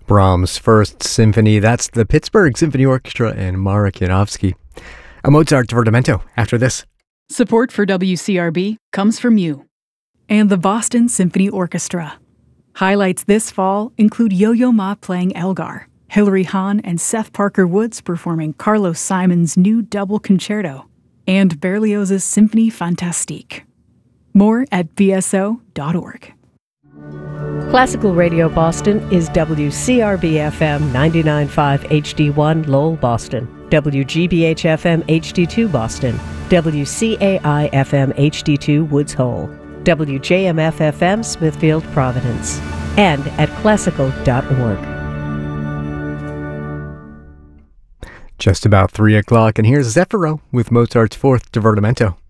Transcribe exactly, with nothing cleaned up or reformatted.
Brahms' First Symphony. That's the Pittsburgh Symphony Orchestra and Marek Janowski. A Mozart Divertimento after this. Support for W C R B comes from you. And the Boston Symphony Orchestra. Highlights this fall include Yo-Yo Ma playing Elgar, Hilary Hahn and Seth Parker Woods performing Carlos Simon's new double concerto, and Berlioz's Symphonie Fantastique. More at b s o dot org. Classical Radio Boston is W C R B F M ninety-nine point five H D one Lowell, Boston, W G B H F M H D two Boston, W C A I F M H D two Woods Hole, W J M F F M Smithfield, Providence, and at classical dot org. Just about three o'clock, and here's Zeffiro with Mozart's Fourth Divertimento.